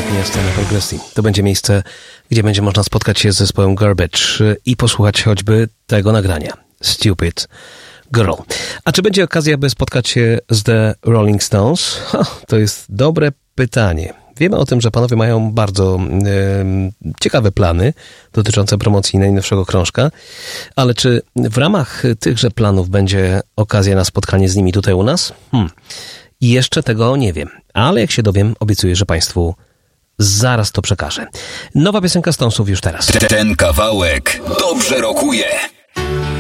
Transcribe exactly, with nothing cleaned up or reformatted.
ostatnia scena progresji. To będzie miejsce, gdzie będzie można spotkać się z zespołem Garbage i posłuchać choćby tego nagrania. Stupid Girl. A czy będzie okazja, by spotkać się z The Rolling Stones? Ha, to jest dobre pytanie. Wiemy o tym, że panowie mają bardzo e, ciekawe plany dotyczące promocji najnowszego krążka, ale czy w ramach tychże planów będzie okazja na spotkanie z nimi tutaj u nas? Hmm. I jeszcze tego nie wiem, ale jak się dowiem, obiecuję, że Państwu zaraz to przekażę. Nowa piosenka Stonesów już teraz. Ten kawałek dobrze rokuje.